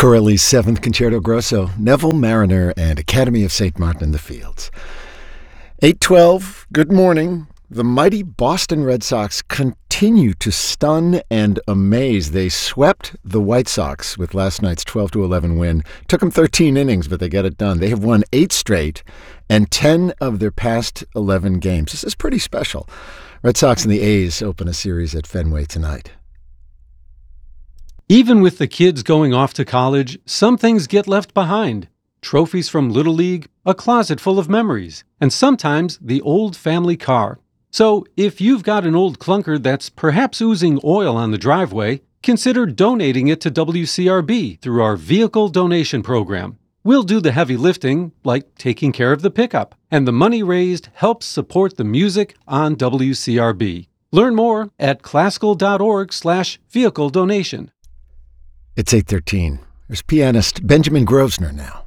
Corelli's Seventh Concerto Grosso, Neville Mariner, and Academy of St. Martin in the Fields. 8:12, good morning. The mighty Boston Red Sox continue to stun and amaze. They swept the White Sox with last night's 12-11 win. Took them 13 innings, but they get it done. They have won 8 straight and 10 of their past 11 games. This is pretty special. Red Sox and the A's open a series at Fenway tonight. Even with the kids going off to college, some things get left behind. Trophies from Little League, a closet full of memories, and sometimes the old family car. So if you've got an old clunker that's perhaps oozing oil on the driveway, consider donating it to WCRB through our vehicle donation program. We'll do the heavy lifting, like taking care of the pickup, and the money raised helps support the music on WCRB. Learn more at classical.org/vehicle donation. It's 8:13. There's pianist Benjamin Grosvenor now.